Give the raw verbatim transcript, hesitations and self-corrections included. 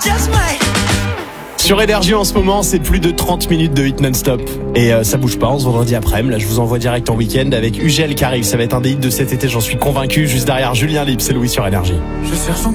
Sur Énergie en ce moment, c'est plus de trente minutes de hit non-stop. Et euh, ça bouge pas, on se vendredi après-midi. Là, je vous envoie direct en week-end avec Ugel qui arrive. Ça va être un des hits de cet été, j'en suis convaincu. Juste derrière Julien Libre, c'est Louis sur Énergie. Je cherche encore